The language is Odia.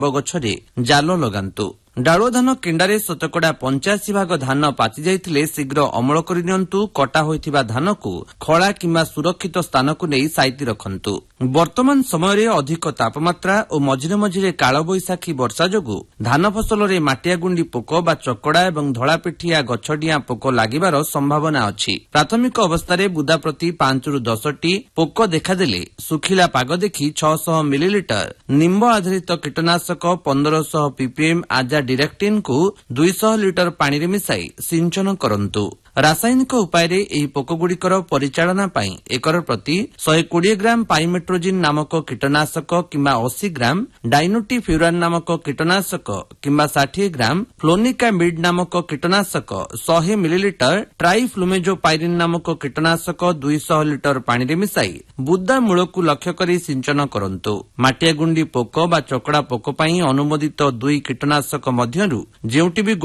ଗଛରେ ଜାଲ ଲଗାନ୍ତୁ। ଡାଳୁଆ ଧାନ କେଣ୍ଡାରେ ଶତକଡ଼ା 85 ଭାଗ ଧାନ ପାଚି ଯାଇଥିଲେ ଶୀଘ୍ର ଅମଳ କରିନିଅନ୍ତୁ। କଟା ହୋଇଥିବା ଧାନକୁ ଖଳା କିମ୍ବା ସୁରକ୍ଷିତ ସ୍ଥାନକୁ ନେଇ ସାଇତି ରଖନ୍ତୁ। ବର୍ତ୍ତମାନ ସମୟରେ ଅଧିକ ତାପମାତ୍ରା ଓ ମଝିରେ ମଝିରେ କାଳବୈଶାଖୀ ବର୍ଷା ଯୋଗୁଁ ଧାନ ଫସଲରେ ମାଟିଆ ଗୁଣ୍ଡି ପୋକ ବା ଚକଡ଼ା ଏବଂ ଧଳାପେଠିଆ ଗଛଡିଆଁ ପୋକ ଲାଗିବାର ସମ୍ଭାବନା ଅଛି। ପ୍ରାଥମିକ ଅବସ୍ଥାରେ ବୁଦା ପ୍ରତି 5ରୁ 10ଟି ପୋକ ଦେଖାଦେଲେ ଶୁଖିଲା ପାଗ ଦେଖି 600 ମିଲିଲିଟର ନିମ୍ବ ଆଧାରିତ କୀଟନାଶକ 1500 ppm ଆଜା ଡିରେକ୍ଟିନ୍କୁ 200 ଲିଟର ପାଣିରେ ମିଶାଇ ସିଞ୍ଚନ କରନ୍ତୁ। ରାସାୟନିକ ଉପାୟରେ ଏହି ପୋକଗୁଡ଼ିକର ପରିଚାଳନା ପାଇଁ ଏକର ପ୍ରତି 120 ଗ୍ରାମ ପାଇମେଟ୍ରୋଜିନ୍ ନାମକ କୀଟନାଶକ କିମ୍ବା 80 ଗ୍ରାମ ଡାଇନୋଟିଫ୍ୟୁରାନ୍ ନାମକ କୀଟନାଶକ କିମ୍ବା 60 ଗ୍ରାମ ଫ୍ଲୋନିକାମିଡ୍ ନାମକ କୀଟନାଶକ 100 ମିଲିଲିଟର ଟ୍ରାଇଫ୍ଲୁମେଜୋପାଇରିନ୍ ନାମକ କୀଟନାଶକ 200 ଲିଟର ପାଣିରେ ମିଶାଇ ବୁଦା ମୂଳକୁ ଲକ୍ଷ୍ୟ କରି ସିଞ୍ଚନ କରନ୍ତୁ। ମାଟିଆ ଗୁଣ୍ଡି ପୋକ ବା ଚକଡ଼ା ପୋକ ପାଇଁ ଅନୁମୋଦିତ 2 କୀଟନାଶକ ମଧ୍ୟରୁ ଯେଉଁଟି ବି